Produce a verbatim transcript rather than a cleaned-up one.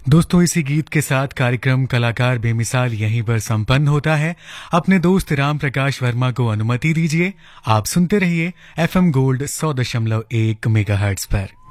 दोस्तों, इसी गीत के साथ कार्यक्रम कलाकार बेमिसाल यहीं पर संपन्न होता है। अपने दोस्त राम प्रकाश वर्मा को अनुमति दीजिए। आप सुनते रहिए एफएम गोल्ड सौ दशमलव एक मेगाहर्ट्ज पर।